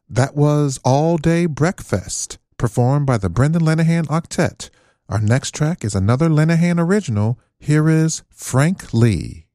That was All Day Breakfast, performed by the Brendan Lenihan Octet. Our next track is another Lenihan original. Here is Frank Lee.